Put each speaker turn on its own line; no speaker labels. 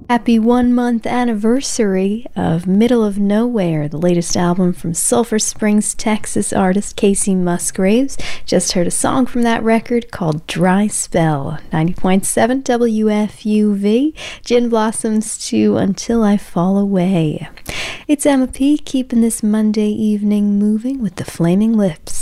Happy 1 month anniversary of Middle of Nowhere, the latest album from Sulphur Springs, Texas artist Casey Musgraves. Just heard a song from that record called Dry Spell. 90.7 WFUV, Gin Blossoms to Until I Fall Away. It's Emma P, keeping this Monday evening moving with the Flaming Lips.